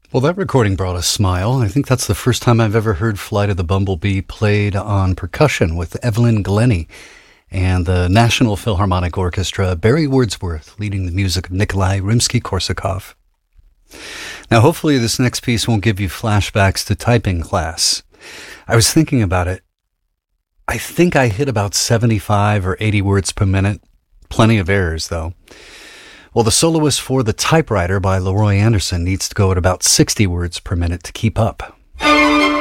Well, that recording brought a smile. I think that's the first time I've ever heard Flight of the Bumblebee played on percussion with Evelyn Glennie and the National Philharmonic Orchestra, Barry Wordsworth leading the music of Nikolai Rimsky-Korsakov. Now, hopefully this next piece won't give you flashbacks to typing class. I was thinking about it. I think I hit about 75 or 80 words per minute. Plenty of errors, though. Well, the soloist for The Typewriter by Leroy Anderson needs to go at about 60 words per minute to keep up.